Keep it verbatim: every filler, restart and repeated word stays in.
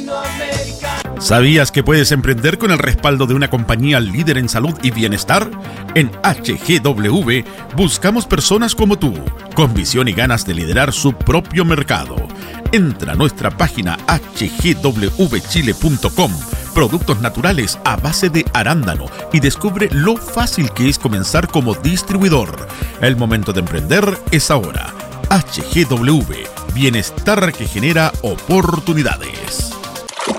¿Sabías que puedes emprender con el respaldo de una compañía líder en salud y bienestar? En H G W buscamos personas como tú, con visión y ganas de liderar su propio mercado. Entra a nuestra página h g w chile punto com, productos naturales a base de arándano, y descubre lo fácil que es comenzar como distribuidor. El momento de emprender es ahora. H G W, bienestar que genera oportunidades.